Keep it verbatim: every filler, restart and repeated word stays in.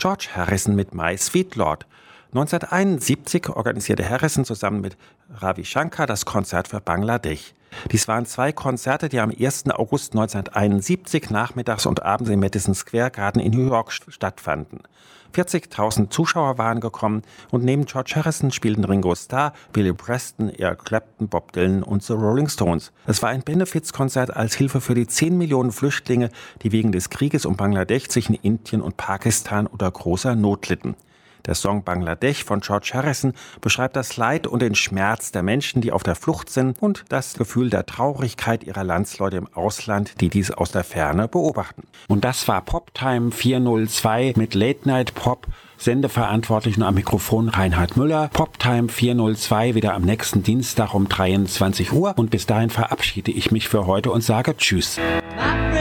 George Harrison mit My Sweet Lord. neunzehnhunderteinundsiebzig organisierte Harrison zusammen mit Ravi Shankar das Konzert für Bangladesch. Dies waren zwei Konzerte, die am ersten August neunzehnhunderteinundsiebzig nachmittags und abends im Madison Square Garden in New York stattfanden. vierzigtausend Zuschauer waren gekommen und neben George Harrison spielten Ringo Starr, Billy Preston, Eric Clapton, Bob Dylan und The Rolling Stones. Es war ein Benefizkonzert als Hilfe für die zehn Millionen Flüchtlinge, die wegen des Krieges um Bangladesch zwischen Indien und Pakistan unter großer Not litten. Der Song Bangladesch von George Harrison beschreibt das Leid und den Schmerz der Menschen, die auf der Flucht sind, und das Gefühl der Traurigkeit ihrer Landsleute im Ausland, die dies aus der Ferne beobachten. Und das war Poptime vierhundertzwei mit Late Night Pop. Sendeverantwortlichen am Mikrofon Reinhard Müller. Poptime vierhundertzwei wieder am nächsten Dienstag um dreiundzwanzig Uhr. Und bis dahin verabschiede ich mich für heute und sage Tschüss.